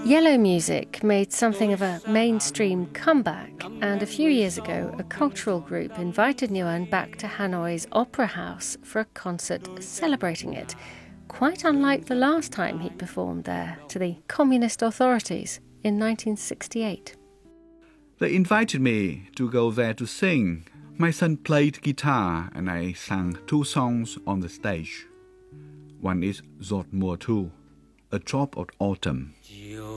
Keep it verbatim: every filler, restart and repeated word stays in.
Yellow music made something of a mainstream comeback, and a few years ago a cultural group invited Nguyen back to Hanoi's Opera House for a concert celebrating it, quite unlike the last time he performed there to the communist authorities in nineteen sixty-eight. They invited me to go there to sing. My son played guitar and I sang two songs on the stage. One is Giọt mùa thu, A Drop of Autumn.